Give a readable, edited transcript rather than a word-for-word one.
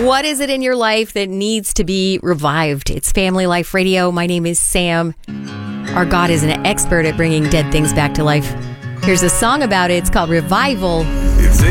What is it in your life that needs to be revived? It's Family Life Radio. My name is Sam. Our God is an expert at bringing dead things back to life. Here's a song about it. It's called Revival.